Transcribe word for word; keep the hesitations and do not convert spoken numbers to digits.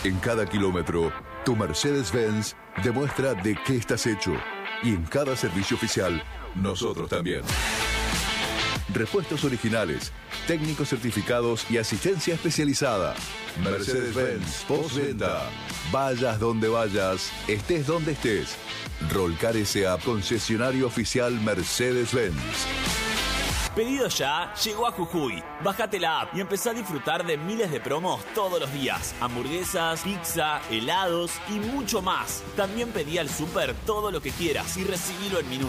En cada kilómetro, tu Mercedes-Benz demuestra de qué estás hecho. Y en cada servicio oficial, nosotros también. Repuestos originales, técnicos certificados y asistencia especializada. Mercedes-Benz postventa. Vayas donde vayas, estés donde estés. Rolcar S A, concesionario oficial Mercedes-Benz. Pedido Ya llegó a Jujuy. Bájate la app y empezá a disfrutar de miles de promos todos los días. Hamburguesas, pizza, helados y mucho más. También pedí al súper todo lo que quieras y recibilo en minutos.